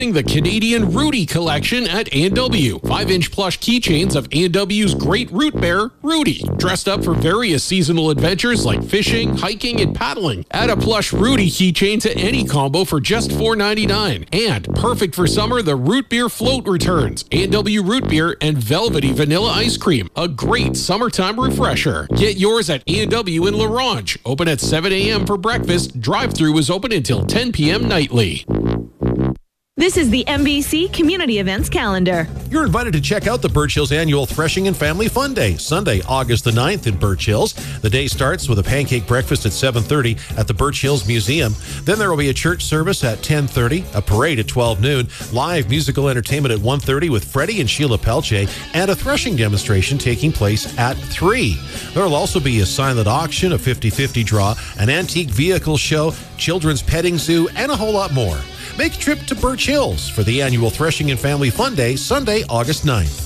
The Canadian Rudy collection at A&W. 5-inch plush keychains of A&W's great root bear, Rudy. Dressed up for various seasonal adventures like fishing, hiking, and paddling. Add a plush Rudy keychain to any combo for just $4.99. And perfect for summer, the root beer float returns. A&W root beer and velvety vanilla ice cream. A great summertime refresher. Get yours at A&W in La Ronge. Open at 7 a.m. for breakfast. Drive-thru is open until 10 p.m. nightly. This is the MBC Community Events Calendar. You're invited to check out the Birch Hills Annual Threshing and Family Fun Day, Sunday, August the 9th in Birch Hills. The day starts with a pancake breakfast at 7:30 at the Birch Hills Museum. Then there will be a church service at 10:30, a parade at 12 noon, live musical entertainment at 1:30 with Freddie and Sheila Pelche, and a threshing demonstration taking place at 3. There will also be a silent auction, a 50-50 draw, an antique vehicle show, children's petting zoo, and a whole lot more. Make a trip to Birch Hills for the annual Threshing and Family Fun Day, Sunday, August 9th.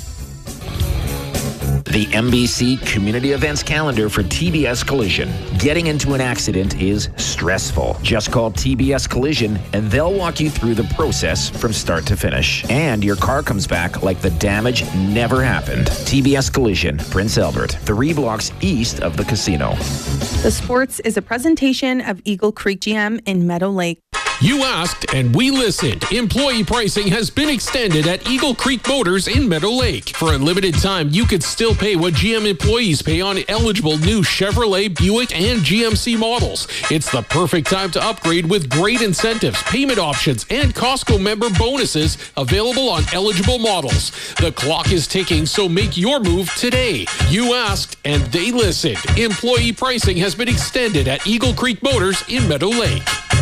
The MBC Community Events Calendar for TBS Collision. Getting into an accident is stressful. Just call TBS Collision and they'll walk you through the process from start to finish. And your car comes back like the damage never happened. TBS Collision, Prince Albert, 3 blocks east of the casino. The Sports is a presentation of Eagle Creek GM in Meadow Lake. You asked and we listened. Employee pricing has been extended at Eagle Creek Motors in Meadow Lake. For a limited time, you could still pay what GM employees pay on eligible new Chevrolet, Buick, and GMC models. It's the perfect time to upgrade with great incentives, payment options, and Costco member bonuses available on eligible models. The clock is ticking, so make your move today. You asked and they listened. Employee pricing has been extended at Eagle Creek Motors in Meadow Lake.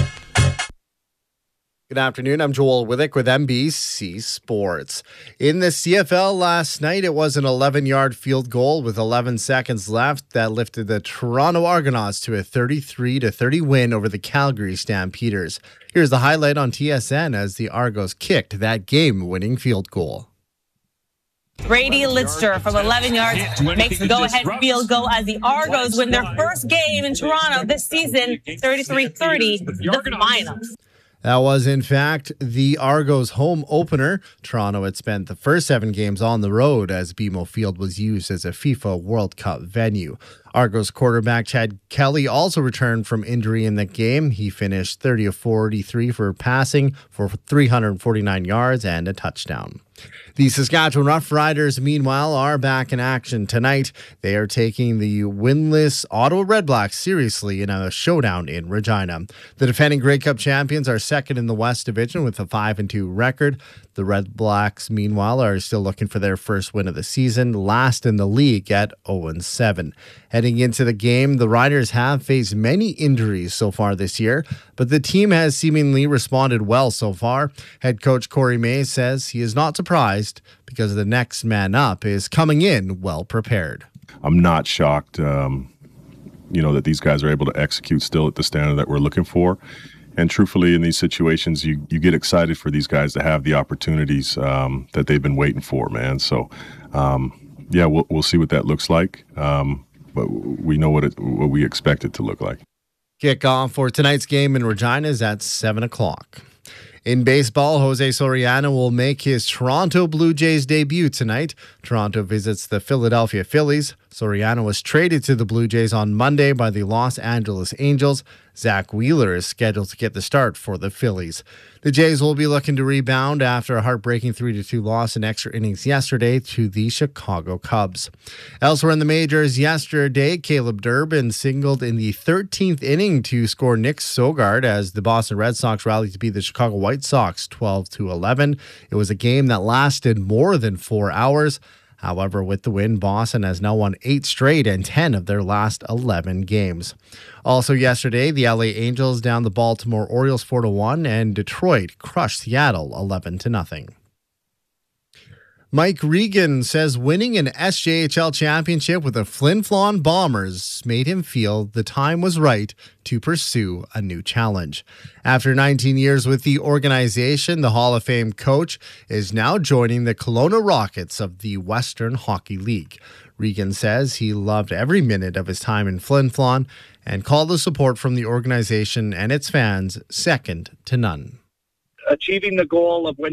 Good afternoon. I'm Joel Withick with MBC Sports. In the CFL last night, it was an 11-yard field goal with 11 seconds left that lifted the Toronto Argonauts to a 33-30 win over the Calgary Stampeders. Here's the highlight on TSN as the Argos kicked that game-winning field goal. Brady Litster from 11 yards makes the go-ahead field goal as the Argos win their first game in Toronto this season, 33-30, the finals. That was, in fact, the Argos' home opener. Toronto had spent the first 7 games on the road as BMO Field was used as a FIFA World Cup venue. Argos quarterback Chad Kelly also returned from injury in that game. He finished 30 of 43 for passing for 349 yards and a touchdown. The Saskatchewan Roughriders, meanwhile, are back in action tonight. They are taking the winless Ottawa Redblacks seriously in a showdown in Regina. The defending Grey Cup champions are second in the West Division with a 5-2 record. The Redblacks, meanwhile, are still looking for their first win of the season, last in the league at 0-7. Heading into the game, the Riders have faced many injuries so far this year, but the team has seemingly responded well so far. Head coach Corey May says he is not surprised because the next man up is coming in well prepared. I'm not shocked, that these guys are able to execute still at the standard that we're looking for. And truthfully, in these situations, you get excited for these guys to have the opportunities that they've been waiting for, man. So, we'll see what that looks like. But we know what we expect it to look like. Kickoff for tonight's game in Regina is at 7 o'clock. In baseball, Jose Soriano will make his Toronto Blue Jays debut tonight. Toronto visits the Philadelphia Phillies. Soriano was traded to the Blue Jays on Monday by the Los Angeles Angels. Zach Wheeler is scheduled to get the start for the Phillies. The Jays will be looking to rebound after a heartbreaking 3-2 loss in extra innings yesterday to the Chicago Cubs. Elsewhere in the majors yesterday, Caleb Durbin singled in the 13th inning to score Nick Sogard as the Boston Red Sox rallied to beat the Chicago White Sox 12-11. It was a game that lasted more than 4 hours. However, with the win, Boston has now won 8 straight and 10 of their last 11 games. Also yesterday, the LA Angels downed the Baltimore Orioles 4-1 and Detroit crushed Seattle 11-0. Mike Regan says winning an SJHL championship with the Flin Flon Bombers made him feel the time was right to pursue a new challenge. After 19 years with the organization, the Hall of Fame coach is now joining the Kelowna Rockets of the Western Hockey League. Regan says he loved every minute of his time in Flin Flon and called the support from the organization and its fans second to none. achieving the goal of winning